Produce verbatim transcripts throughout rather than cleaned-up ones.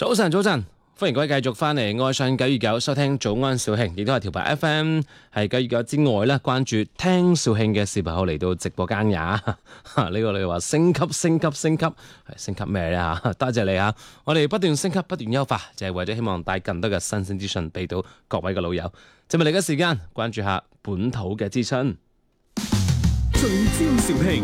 早晨，早晨，歡迎各位繼續翻嚟愛上九二九收聽早安肇慶，亦都係調頻 F M 係九二九之外咧，關注聽肇慶嘅視頻號嚟到直播間呀。呢個你話升級升級升級係升級咩咧嚇？多謝你嚇，我哋不斷升級不斷優化，就係為咗希望帶更多嘅新鮮資訊俾到各位嘅老友。接落嚟嘅時間，關注下本土嘅資訊。 聚焦肇慶。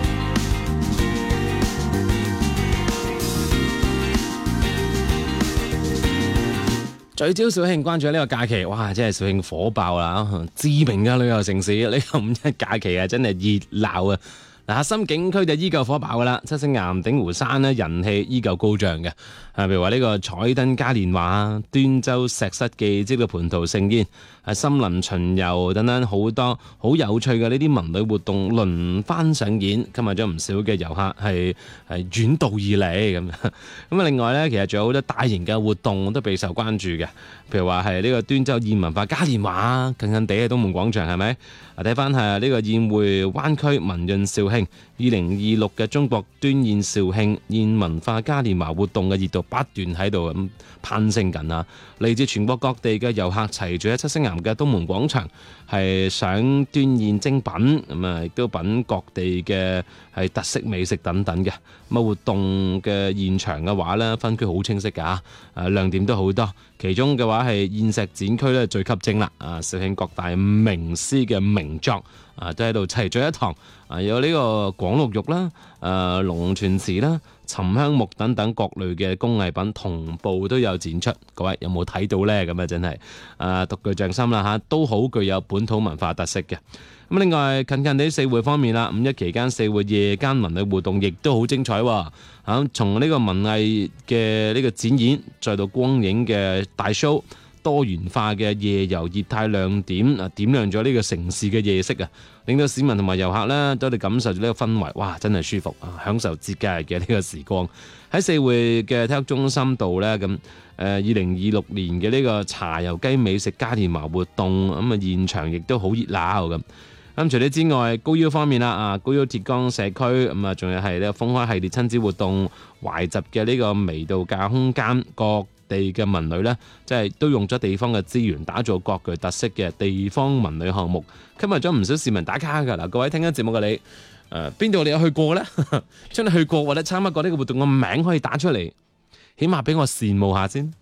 聚焦肇慶，關注呢個假期，哇！真係肇慶火爆啦，知名嘅旅遊城市，呢個五一假期啊，真係熱鬧啊！嗱，核心景區就依舊火爆噶啦，七星岩鼎湖山咧人氣依舊高漲嘅，啊，譬如話呢個彩燈嘉年華、端州石室記蹟嘅蟠桃盛宴、啊森林巡遊等等好多好有趣嘅呢啲文旅活動輪番上演，吸引咗唔少嘅遊客係係遠道而嚟咁。咁啊，另外咧，其實仲有好多大型嘅活動都備受關注嘅，譬如話係呢個端州宴文化嘉年華，近近地喺東門廣場係咪？啊，睇翻係呢個宴會灣區文潤肇慶二零二六嘅中國端宴肇慶宴文化嘉年華活動嘅熱度不斷喺度咁攀升緊啊！嚟自全國各地嘅遊客齊聚喺七星岩嘅東門廣場，係賞端宴精品，咁啊亦都品各地嘅係特色美食等等嘅。咁啊活動嘅現場嘅話咧，分區好清晰㗎，啊亮點都好多。其中嘅話係宴石展區咧最吸睛啦，啊肇慶各大名師嘅名作啊都喺度齊聚一堂，啊有呢個廣陸玉啦、誒龍泉池啦、沉香木等等各類嘅工藝品同步都有展出，各位有冇睇到呢？咁啊真係啊獨具匠心啦嚇，都好具有本土文化特色嘅。咁另外近近地四會方面啦，五一期間四會夜間文旅活動亦都好精彩喎。嚇，從呢個文藝嘅呢個展演，再到光影嘅大 show，多元化嘅夜遊業態亮點啊，點亮咗呢個城市嘅夜色啊，令到市民同埋遊客咧都哋感受住呢個氛圍，哇！真係舒服啊，享受節假日嘅呢個時光。喺四會嘅體育中心度咧，咁誒二零二六年嘅呢個茶油雞美食嘉年華活動，咁啊現場亦都好熱鬧咁。咁除此之外，高腰方面啦，啊高腰鐵江社區咁啊，仲有係呢個封開系列親子活動，懷集嘅呢個微度假空間，各地嘅文旅呢，即係都用咗地方嘅資源，打造各具特色嘅地方文旅項目，吸引咗唔少市民打卡㗎。嗱，各位聽緊節目嘅你，誒邊度你有去過呢？將你去過或者參加過呢個活動嘅名可以打出嚟，起碼俾我羨慕下先。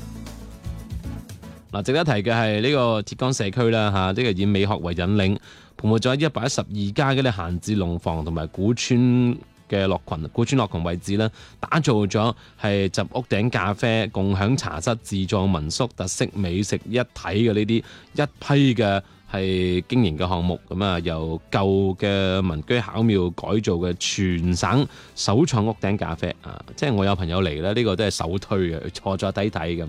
嗱，值得提嘅係呢個鐵江社區啦，嚇，呢個以美學為引領，盤活咗一百一十二家嘅啲閒置農房同埋古村嘅樂群、古村樂群位置啦，打造咗係集屋頂咖啡、共享茶室、自助民宿、特色美食一體嘅呢啲一批嘅係經營嘅項目。咁啊，由舊嘅民居巧妙改造嘅全省首創屋頂咖啡啊！即係我有朋友嚟咧，呢、這個都係首推嘅，坐咗睇睇咁。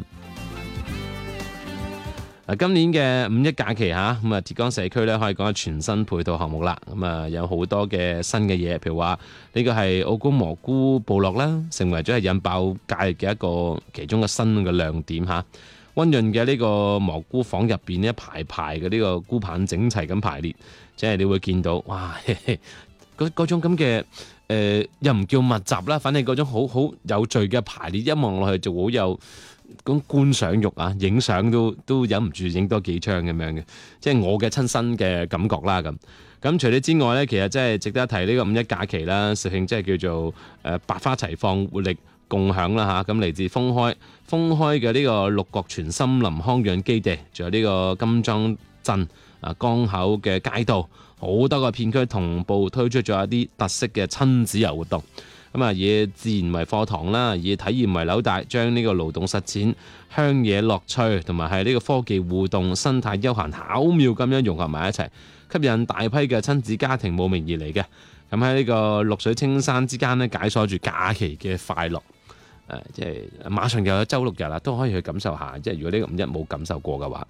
今年嘅五一假期嚇，咁啊鐵江社區咧可以講係全新配套項目啦。咁啊有好多嘅新嘅嘢，譬如話呢個係澳高蘑菇部落啦，成為咗係引爆假日嘅一個其中嘅新嘅亮點嚇。溫潤嘅呢個蘑菇房入邊一排排嘅呢個菇棒整齊咁排列，即係你會見到哇，嗰嗰種咁嘅誒又唔叫密集啦，反正嗰種好好有序嘅排列，一望落去就好有咁觀賞欲啊，影相都都忍唔住影多幾張咁樣嘅，即係我嘅親身嘅感覺啦咁。咁除咗之外咧，其實真係值得一提呢個五一假期啦，肇慶即係叫做誒百花齊放，活力共享啦嚇。咁嚟自封開封開嘅呢個六角泉森林康養基地，仲有呢個金莊鎮啊江口嘅街道，好多個片區同步推出咗一啲特色嘅親子遊活動。咁啊，以自然為課堂啦，以體驗為紐帶，將呢個勞動實踐、鄉野樂趣同埋係呢個科技互動、生態休閒巧妙咁樣融合埋一齊，吸引大批嘅親子家庭慕名而嚟嘅。咁喺呢個綠水青山之間咧，解鎖住假期嘅快樂。誒、呃，即係馬上又有週六日啦，都可以去感受下。即係如果呢個五一冇感受過嘅話，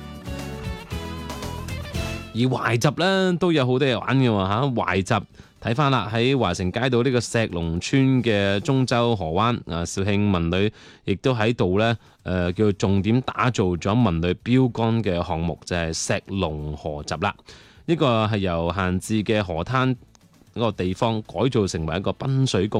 而懷集咧都有好多嘢玩嘅喎嚇，懷集。睇翻啦，喺華城街道呢個石龍村嘅中洲河灣啊，肇慶文旅亦都喺度咧，誒、呃、叫重點打造咗文旅標杆嘅項目，就係、是、石龍河集啦。呢、這個係由閒置嘅河灘嗰個地方改造成為一個濱水公